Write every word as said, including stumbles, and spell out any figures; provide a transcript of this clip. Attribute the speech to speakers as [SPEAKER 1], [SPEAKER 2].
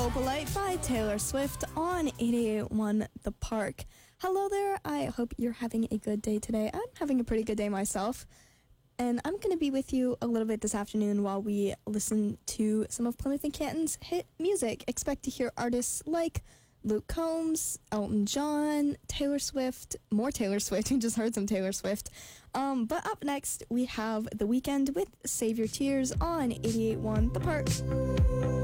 [SPEAKER 1] Opalite by Taylor Swift on eighty-eight point one The Park. Hello there, I hope you're having a good day today. I'm having a pretty good day myself. And I'm going to be with you a little bit this afternoon while we listen to some of Plymouth and Canton's hit music. Expect to hear artists like Luke Combs, Elton John, Taylor Swift, more Taylor Swift. We just heard some Taylor Swift. Um, but up next, we have The Weeknd with Save Your Tears on eighty-eight point one The Park.